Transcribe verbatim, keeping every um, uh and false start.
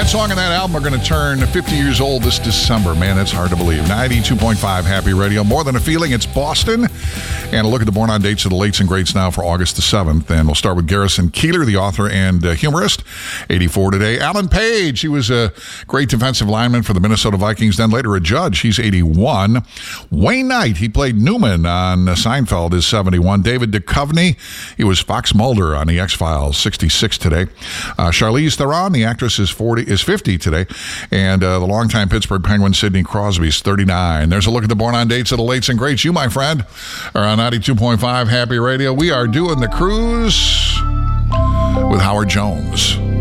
That song and that album are going to turn fifty years old this December. Man, that's hard to believe. ninety-two point five Happy Radio. More Than a Feeling. It's Boston. And a look at the born on dates of the lates and greats now for August the seventh. And we'll start with Garrison Keillor, the author and uh, humorist. eighty-four today. Alan Page. He was a great defensive lineman for the Minnesota Vikings, then later a judge. He's eighty-one. Wayne Knight. He played Newman on uh, Seinfeld, is seventy-one. David Duchovny. He was Fox Mulder on the X-Files, sixty-six today. Uh, Charlize Theron, the actress, is forty. Is fifty today, and uh, the longtime Pittsburgh Penguin Sidney Crosby is thirty-nine. There's a look at the born on dates of the lates and greats. You, my friend, are on ninety-two point five Happy Radio. We are doing the cruise with Howard Jones.